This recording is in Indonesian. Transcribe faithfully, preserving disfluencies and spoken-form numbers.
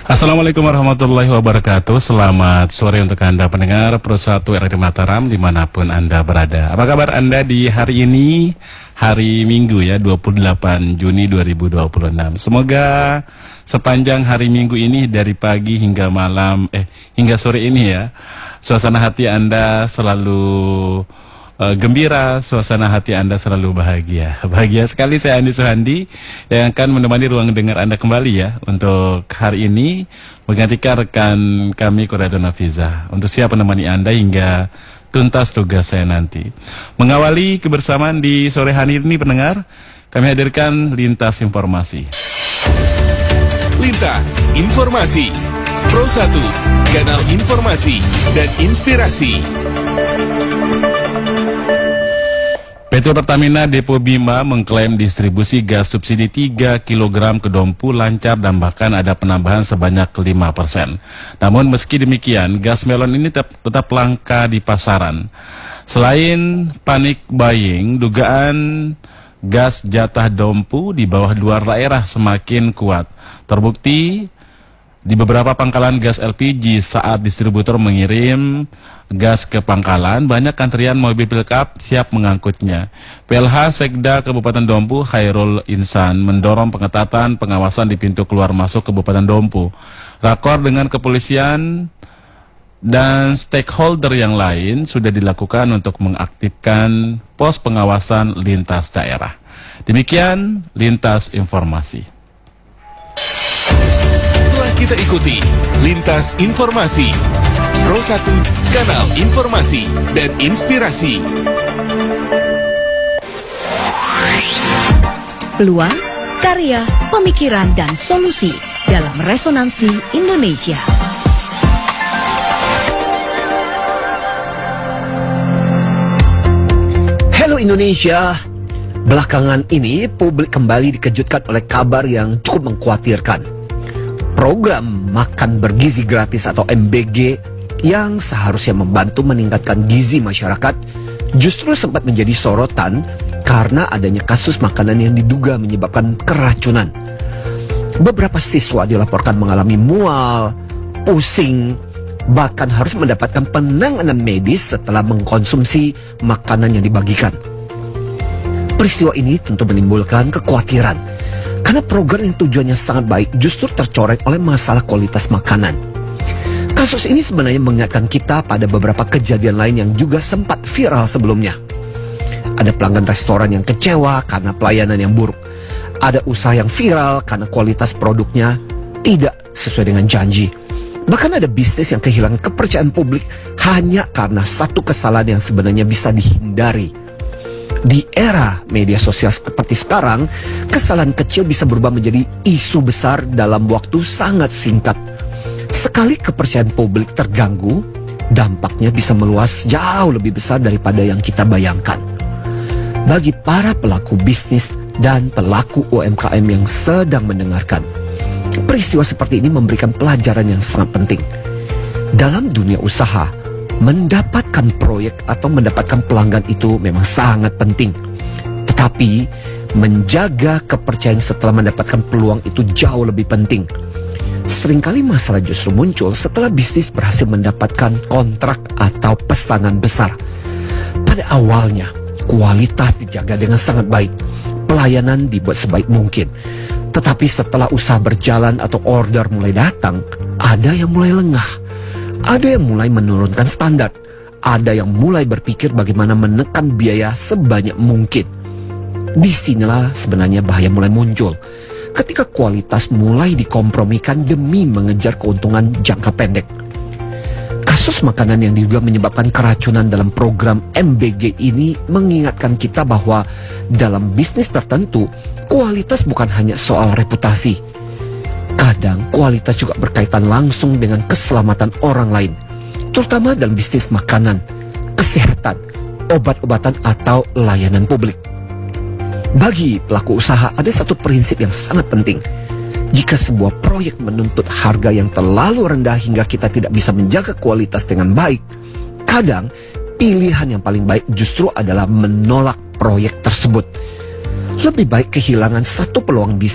Assalamualaikum warahmatullahi wabarakatuh. Selamat sore untuk Anda pendengar Pro satu R R I Mataram dimanapun Anda berada. Apa kabar Anda di hari ini, hari Minggu ya, dua puluh delapan Juni dua ribu dua puluh enam. Semoga sepanjang hari Minggu ini dari pagi hingga malam, eh hingga sore ini ya, suasana hati Anda selalu Uh, gembira, suasana hati Anda selalu bahagia. Bahagia sekali, saya Andi Suhandi yang akan menemani ruang dengar Anda kembali ya untuk hari ini, menggantikan rekan kami Quraido Nafiza untuk siap menemani Anda hingga tuntas tugas saya nanti. Mengawali kebersamaan di sore hari ini pendengar, kami hadirkan Lintas Informasi. Lintas Informasi Pro satu, kanal informasi dan inspirasi. P T Pertamina Depo Bima mengklaim distribusi gas subsidi tiga kilogram ke Dompu lancar dan bahkan ada penambahan sebanyak lima persen. Namun meski demikian, gas melon ini tetap, tetap langka di pasaran. Selain panik buying, dugaan gas jatah Dompu di bawah dua daerah semakin kuat. Terbukti di beberapa pangkalan gas L P G saat distributor mengirim gas ke pangkalan, banyak antrian mobil pickup siap mengangkutnya. P L H Sekda Kabupaten Dompu Khairul Insan mendorong pengetatan pengawasan di pintu keluar masuk Kabupaten Dompu. Rakor dengan kepolisian dan stakeholder yang lain sudah dilakukan untuk mengaktifkan pos pengawasan lintas daerah. Demikian Lintas Informasi. Telah kita ikuti Lintas Informasi Pro satu, kanal informasi dan inspirasi. Peluang, karya, pemikiran, dan solusi dalam Resonansi Indonesia. Halo Indonesia. Belakangan ini publik kembali dikejutkan oleh kabar yang cukup mengkhawatirkan. Program makan bergizi gratis atau M B G yang seharusnya membantu meningkatkan gizi masyarakat justru sempat menjadi sorotan karena adanya kasus makanan yang diduga menyebabkan keracunan. Beberapa siswa dilaporkan mengalami mual, pusing, bahkan harus mendapatkan penanganan medis setelah mengkonsumsi makanan yang dibagikan. Peristiwa ini tentu menimbulkan kekhawatiran karena program yang tujuannya sangat baik justru tercoreng oleh masalah kualitas makanan. Kasus ini sebenarnya mengingatkan kita pada beberapa kejadian lain yang juga sempat viral sebelumnya. Ada pelanggan restoran yang kecewa karena pelayanan yang buruk. Ada usaha yang viral karena kualitas produknya tidak sesuai dengan janji. Bahkan ada bisnis yang kehilangan kepercayaan publik hanya karena satu kesalahan yang sebenarnya bisa dihindari. Di era media sosial seperti sekarang, kesalahan kecil bisa berubah menjadi isu besar dalam waktu sangat singkat. Sekali kepercayaan publik terganggu, dampaknya bisa meluas jauh lebih besar daripada yang kita bayangkan. Bagi para pelaku bisnis dan pelaku U M K M yang sedang mendengarkan, peristiwa seperti ini memberikan pelajaran yang sangat penting. Dalam dunia usaha, mendapatkan proyek atau mendapatkan pelanggan itu memang sangat penting. Tetapi, menjaga kepercayaan setelah mendapatkan peluang itu jauh lebih penting. Seringkali masalah justru muncul setelah bisnis berhasil mendapatkan kontrak atau pesanan besar. Pada awalnya, kualitas dijaga dengan sangat baik, pelayanan dibuat sebaik mungkin. Tetapi setelah usaha berjalan atau order mulai datang, ada yang mulai lengah, ada yang mulai menurunkan standar, ada yang mulai berpikir bagaimana menekan biaya sebanyak mungkin. Disinilah sebenarnya bahaya mulai muncul. Ketika kualitas mulai dikompromikan demi mengejar keuntungan jangka pendek. Kasus makanan yang diduga menyebabkan keracunan dalam program M B G ini mengingatkan kita bahwa dalam bisnis tertentu, kualitas bukan hanya soal reputasi. Kadang kualitas juga berkaitan langsung dengan keselamatan orang lain, terutama dalam bisnis makanan, kesehatan, obat-obatan atau layanan publik. Bagi pelaku usaha ada satu prinsip yang sangat penting. Jika sebuah proyek menuntut harga yang terlalu rendah hingga kita tidak bisa menjaga kualitas dengan baik, kadang pilihan yang paling baik justru adalah menolak proyek tersebut. Lebih baik kehilangan satu peluang bisnis